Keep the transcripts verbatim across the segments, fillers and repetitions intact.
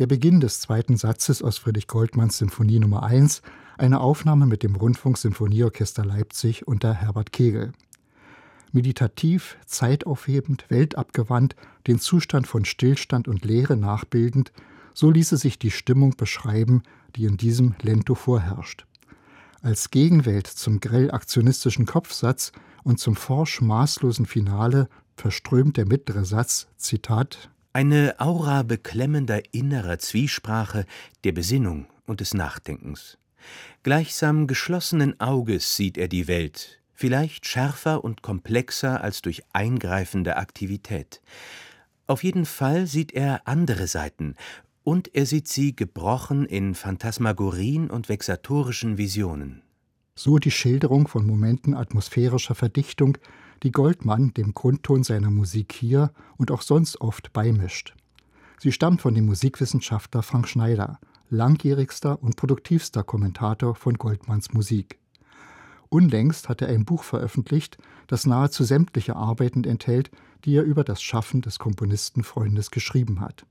Der Beginn des zweiten Satzes aus Friedrich Goldmanns Symphonie Nummer eins, eine Aufnahme mit dem Rundfunksymphonieorchester Leipzig unter Herbert Kegel. Meditativ, zeitaufhebend, weltabgewandt, den Zustand von Stillstand und Leere nachbildend, so ließe sich die Stimmung beschreiben, die in diesem Lento vorherrscht. Als Gegenwelt zum grell aktionistischen Kopfsatz und zum forsch maßlosen Finale verströmt der mittlere Satz, Zitat, eine Aura beklemmender innerer Zwiesprache, der Besinnung und des Nachdenkens. Gleichsam geschlossenen Auges sieht er die Welt, vielleicht schärfer und komplexer als durch eingreifende Aktivität. Auf jeden Fall sieht er andere Seiten, und er sieht sie gebrochen in Phantasmagorien und vexatorischen Visionen. So die Schilderung von Momenten atmosphärischer Verdichtung, die Goldmann dem Grundton seiner Musik hier und auch sonst oft beimischt. Sie stammt von dem Musikwissenschaftler Frank Schneider, langjährigster und produktivster Kommentator von Goldmanns Musik. Unlängst hat er ein Buch veröffentlicht, das nahezu sämtliche Arbeiten enthält, die er über das Schaffen des Komponistenfreundes geschrieben hat.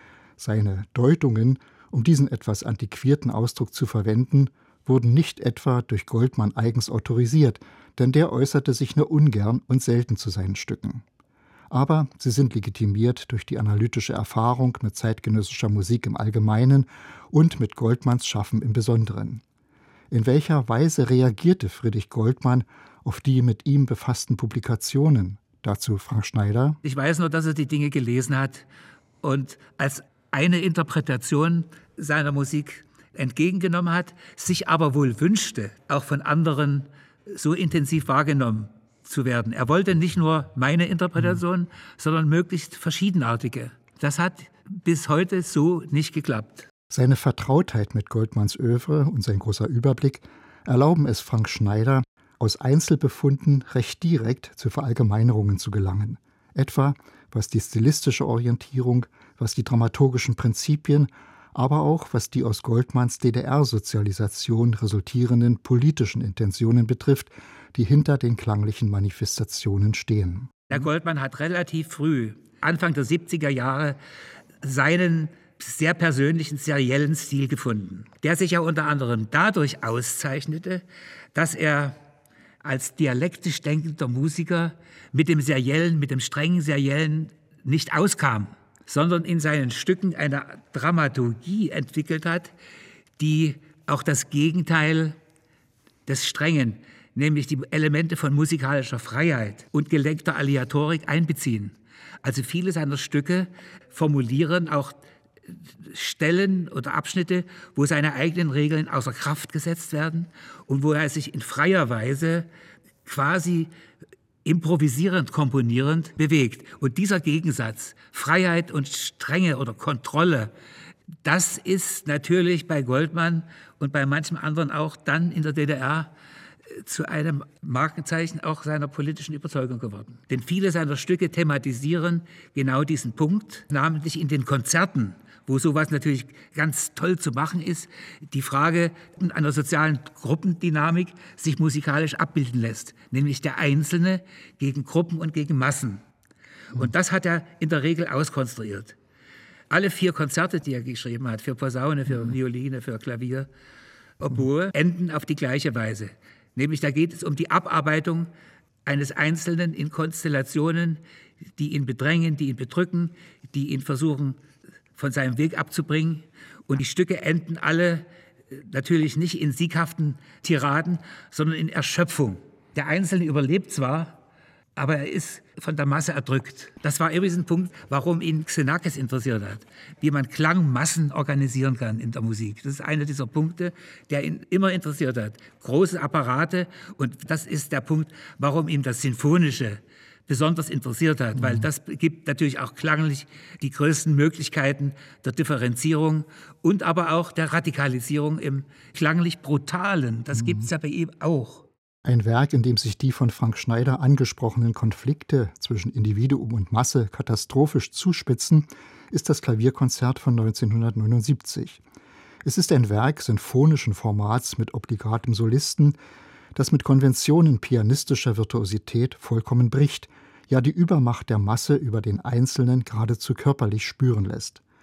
Seine Deutungen, um diesen etwas antiquierten Ausdruck zu verwenden, wurden nicht etwa durch Goldmann eigens autorisiert, denn der äußerte sich nur ungern und selten zu seinen Stücken. Aber sie sind legitimiert durch die analytische Erfahrung mit zeitgenössischer Musik im Allgemeinen und mit Goldmanns Schaffen im Besonderen. In welcher Weise reagierte Friedrich Goldmann auf die mit ihm befassten Publikationen? Dazu Frank Schneider. Ich weiß nur, dass er die Dinge gelesen hat und als eine Interpretation seiner Musik entgegengenommen hat, sich aber wohl wünschte, auch von anderen so intensiv wahrgenommen zu werden. Er wollte nicht nur meine Interpretation, mhm. sondern möglichst verschiedenartige. Das hat bis heute so nicht geklappt. Seine Vertrautheit mit Goldmanns Œuvre und sein großer Überblick erlauben es Frank Schneider, aus Einzelbefunden recht direkt zu Verallgemeinerungen zu gelangen. Etwa was die stilistische Orientierung, was die dramaturgischen Prinzipien, aber auch was die aus Goldmanns D D R-Sozialisation resultierenden politischen Intentionen betrifft, die hinter den klanglichen Manifestationen stehen. Herr Goldmann hat relativ früh, Anfang der siebziger Jahre, seinen sehr persönlichen seriellen Stil gefunden, der sich ja unter anderem dadurch auszeichnete, dass er als dialektisch denkender Musiker mit dem seriellen, mit dem strengen seriellen nicht auskam, sondern in seinen Stücken eine Dramaturgie entwickelt hat, die auch das Gegenteil des Strengen, nämlich die Elemente von musikalischer Freiheit und gelenkter Aleatorik einbeziehen. Also viele seiner Stücke formulieren auch Stellen oder Abschnitte, wo seine eigenen Regeln außer Kraft gesetzt werden und wo er sich in freier Weise quasi improvisierend, komponierend bewegt. Und dieser Gegensatz, Freiheit und Strenge oder Kontrolle, das ist natürlich bei Goldmann und bei manchem anderen auch dann in der D D R zu einem Markenzeichen auch seiner politischen Überzeugung geworden. Denn viele seiner Stücke thematisieren genau diesen Punkt, namentlich in den Konzerten, wo sowas natürlich ganz toll zu machen ist, die Frage einer sozialen Gruppendynamik sich musikalisch abbilden lässt, nämlich der Einzelne gegen Gruppen und gegen Massen. Und das hat er in der Regel auskonstruiert. Alle vier Konzerte, die er geschrieben hat, für Posaune, für Violine, für Klavier, Oboe, enden auf die gleiche Weise. Nämlich da geht es um die Abarbeitung eines Einzelnen in Konstellationen, die ihn bedrängen, die ihn bedrücken, die ihn versuchen, von seinem Weg abzubringen. Und die Stücke enden alle natürlich nicht in sieghaften Tiraden, sondern in Erschöpfung. Der Einzelne überlebt zwar, aber er ist von der Masse erdrückt. Das war übrigens ein Punkt, warum ihn Xenakis interessiert hat, wie man Klangmassen organisieren kann in der Musik. Das ist einer dieser Punkte, der ihn immer interessiert hat. Große Apparate, und das ist der Punkt, warum ihm das Sinfonische besonders interessiert hat, weil das gibt natürlich auch klanglich die größten Möglichkeiten der Differenzierung und aber auch der Radikalisierung im klanglich Brutalen. Das gibt es ja bei ihm auch. Ein Werk, in dem sich die von Frank Schneider angesprochenen Konflikte zwischen Individuum und Masse katastrophisch zuspitzen, ist das Klavierkonzert von neunzehnhundertneunundsiebzig. Es ist ein Werk sinfonischen Formats mit obligatem Solisten, das mit Konventionen pianistischer Virtuosität vollkommen bricht, ja die Übermacht der Masse über den Einzelnen geradezu körperlich spüren lässt.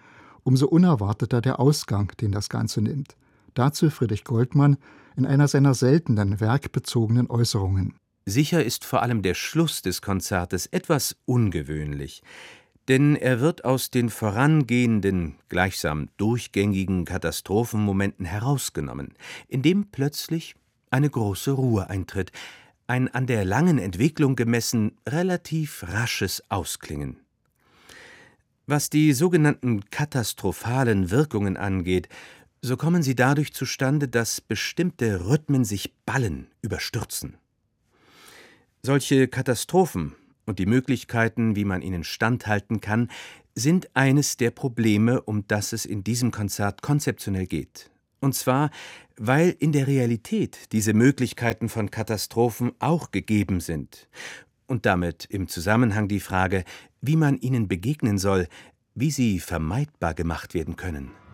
Umso unerwarteter der Ausgang, den das Ganze nimmt. Dazu Friedrich Goldmann in einer seiner seltenen werkbezogenen Äußerungen. Sicher ist vor allem der Schluss des Konzertes etwas ungewöhnlich, denn er wird aus den vorangehenden, gleichsam durchgängigen Katastrophenmomenten herausgenommen, indem plötzlich eine große Ruhe eintritt, ein an der langen Entwicklung gemessen relativ rasches Ausklingen. Was die sogenannten katastrophalen Wirkungen angeht, so kommen sie dadurch zustande, dass bestimmte Rhythmen sich ballen, überstürzen. Solche Katastrophen und die Möglichkeiten, wie man ihnen standhalten kann, sind eines der Probleme, um das es in diesem Konzert konzeptionell geht. Und zwar, weil in der Realität diese Möglichkeiten von Katastrophen auch gegeben sind. Und damit im Zusammenhang die Frage, wie man ihnen begegnen soll, wie sie vermeidbar gemacht werden können.